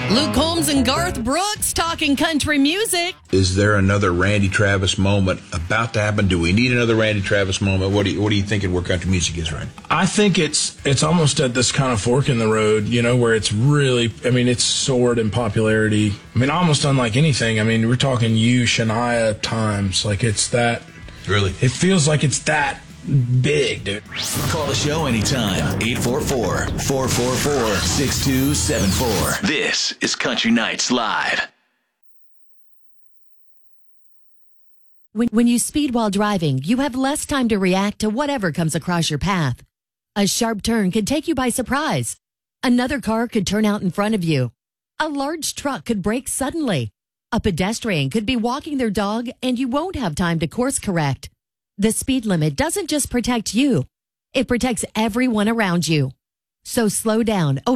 Luke Combs and Garth Brooks talking country music. Is there another Randy Travis moment about to happen? Do we need another Randy Travis moment? What are you thinking where country music is right now? I think it's almost at this kind of fork in the road, where it's really, it's soared in popularity. Almost unlike anything. We're talking Shania times. Like it's that. Really? It feels like it's that big, dude. Call the show anytime. 844-444-6274. This is Country Nights Live. When you speed while driving, you have less time to react to whatever comes across your path. A sharp turn could take you by surprise. Another car could turn out in front of you. A large truck could brake suddenly. A pedestrian could be walking their dog and you won't have time to course correct. The speed limit doesn't just protect you. It protects everyone around you. So slow down.